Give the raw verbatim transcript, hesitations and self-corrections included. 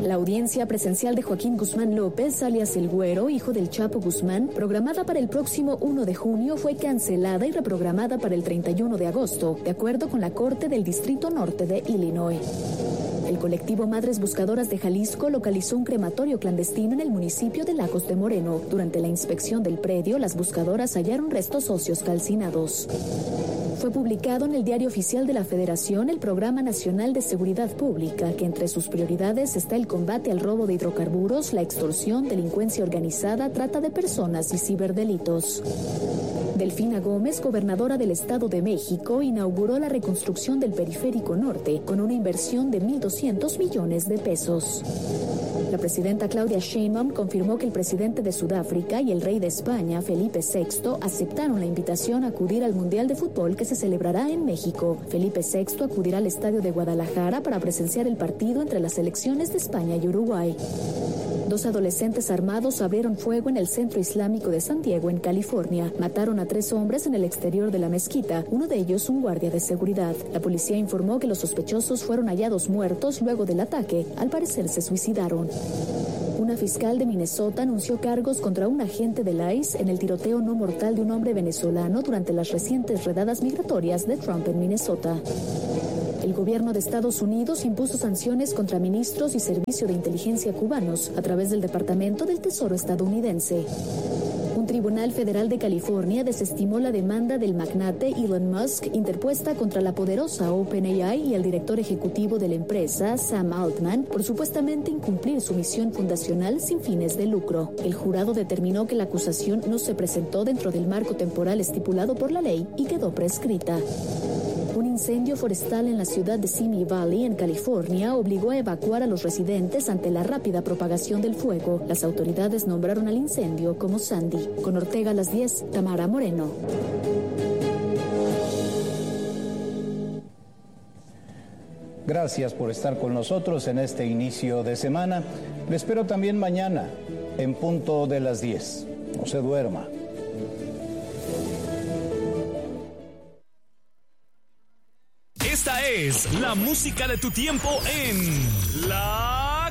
La audiencia presencial de Joaquín Guzmán López, alias El Güero, hijo del Chapo Guzmán, programada para el próximo uno de junio, fue cancelada y reprogramada para el treinta y uno de agosto, de acuerdo con la Corte del Distrito Norte de Illinois. El colectivo Madres Buscadoras de Jalisco localizó un crematorio clandestino en el municipio de Lagos de Moreno. Durante la inspección del predio, las buscadoras hallaron restos óseos calcinados. Fue publicado en el Diario Oficial de la Federación el Programa Nacional de Seguridad Pública, que entre sus prioridades está el combate al robo de hidrocarburos, la extorsión, delincuencia organizada, trata de personas y ciberdelitos. Delfina Gómez, gobernadora del Estado de México, inauguró la reconstrucción del Periférico Norte con una inversión de mil doscientos millones de pesos. La presidenta Claudia Sheinbaum confirmó que el presidente de Sudáfrica y el rey de España, Felipe sexto, aceptaron la invitación a acudir al Mundial de Fútbol que se celebrará en México. Felipe sexto acudirá al estadio de Guadalajara para presenciar el partido entre las selecciones de España y Uruguay. Dos adolescentes armados abrieron fuego en el Centro Islámico de San Diego, en California. Mataron a tres hombres en el exterior de la mezquita, uno de ellos un guardia de seguridad. La policía informó que los sospechosos fueron hallados muertos luego del ataque. Al parecer se suicidaron. Una fiscal de Minnesota anunció cargos contra un agente del I C E en el tiroteo no mortal de un hombre venezolano durante las recientes redadas migratorias de Trump en Minnesota. El gobierno de Estados Unidos impuso sanciones contra ministros y servicio de inteligencia cubanos a través del Departamento del Tesoro estadounidense. Un tribunal federal de California desestimó la demanda del magnate Elon Musk interpuesta contra la poderosa OpenAI y el director ejecutivo de la empresa, Sam Altman, por supuestamente incumplir su misión fundacional sin fines de lucro. El jurado determinó que la acusación no se presentó dentro del marco temporal estipulado por la ley y quedó prescrita. Un incendio forestal en la ciudad de Simi Valley, en California, obligó a evacuar a los residentes ante la rápida propagación del fuego. Las autoridades nombraron al incendio como Sandy. Con Ortega a las diez, Tamara Moreno. Gracias por estar con nosotros en este inicio de semana. Le espero también mañana, en punto de las diez. No se duerma. Esta es la música de tu tiempo en La